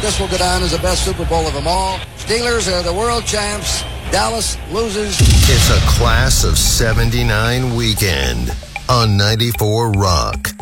this will go down as the best Super Bowl of them all. Steelers are the world champs. Dallas loses. It's a Class of 79 weekend on 94 Rock.